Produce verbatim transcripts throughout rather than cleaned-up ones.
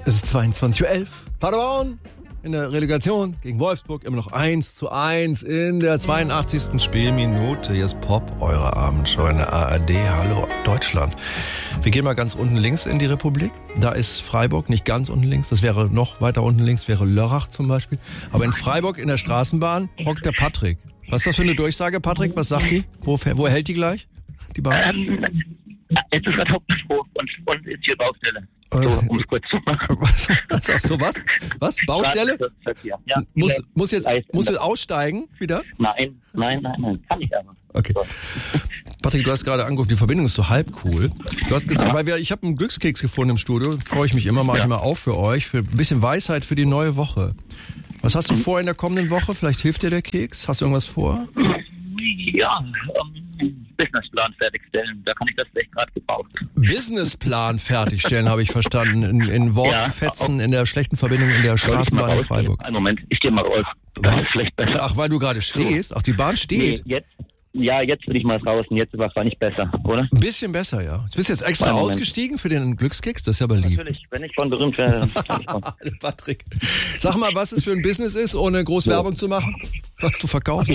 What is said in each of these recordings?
Es ist zweiundzwanzig Uhr elf. Paderborn in der Relegation gegen Wolfsburg immer noch eins zu eins in der zweiundachtzigsten Spielminute. Hier ist Pop, eure Abendshow in der A R D. Hallo Deutschland. Wir gehen mal ganz unten links in die Republik. Da ist Freiburg, nicht ganz unten links. Das wäre noch weiter unten links, wäre Lörrach zum Beispiel. Aber in Freiburg in der Straßenbahn hockt der Patrick. Was ist das für eine Durchsage, Patrick? Was sagt die? Wo, wo hält die gleich? Die Bahn? Ähm, jetzt ist gerade Hauptbahnhof und, und ist hier Baustelle. So, um es kurz zu machen. Was, was sagst du, was? Was? Baustelle? Ja. Muss, muss jetzt, muss jetzt aussteigen wieder? Nein, nein, nein, nein. Kann ich aber. Okay. So. Patrick, du hast gerade angerufen, die Verbindung ist so halb cool. Du hast gesagt, weil wir, ich habe einen Glückskeks gefunden im Studio, freue ich mich immer, mache ich mal auf für euch, für ein bisschen Weisheit für die neue Woche. Was hast du vor in der kommenden Woche? Vielleicht hilft dir der Keks? Hast du irgendwas vor? Ja, ähm, Businessplan fertigstellen. Da kann ich das echt gerade gebrauchen. Businessplan fertigstellen, habe ich verstanden. In, in Wortfetzen, ja, in der schlechten Verbindung in der Straßenbahn in Freiburg. Einen Moment, ich gehe mal raus. Was? Vielleicht besser. Ach, weil du gerade stehst? Ach, die Bahn steht? Nee, jetzt. Ja, jetzt bin ich mal draußen. Jetzt war es nicht besser, oder? Ein bisschen besser, ja. Du bist jetzt extra ausgestiegen für den Glückskeks? Das ist ja aber lieb. Natürlich, wenn ich von berühmt werde. Patrick, sag mal, was es für ein Business ist, ohne groß so. Werbung zu machen, was du verkaufst.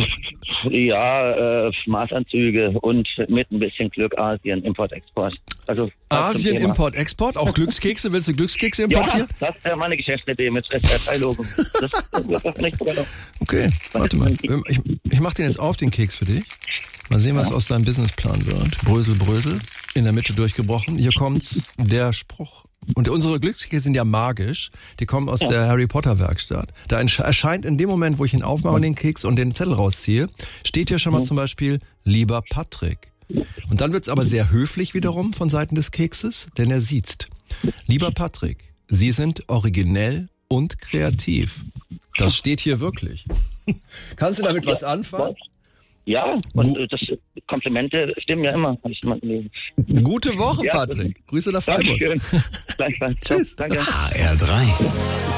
Ja, äh, Maßanzüge und mit ein bisschen Glück Asien, Import-Export. Also Asien, Import, Export? Auch Glückskekse? Willst du Glückskekse importieren? Ja, das wäre meine Geschäftsidee mit S R drei-Logo. Das, das wird nicht sogar noch. Okay, warte mal. Ich, ich mach den jetzt auf, den Keks für dich. Mal sehen, was ja. aus deinem Businessplan wird. Brösel, Brösel. In der Mitte durchgebrochen. Hier kommt der Spruch. Und unsere Glückskekse sind ja magisch. Die kommen aus ja. der Harry Potter Werkstatt. Da erscheint in dem Moment, wo ich ihn aufmache, den Keks und den Zettel rausziehe, steht hier schon mal zum Beispiel, lieber Patrick. Und dann wird's aber sehr höflich wiederum von Seiten des Kekses, denn er siezt. Lieber Patrick, Sie sind originell und kreativ. Das steht hier wirklich. Kannst du damit was anfangen? Ja, und Gu- das Komplimente stimmen ja immer, habe ich mal gelesen. Gute Woche, Patrick. Ja, Grüße nach Freiburg. Dankeschön. Gleichfalls. Tschüss. Danke. H R drei.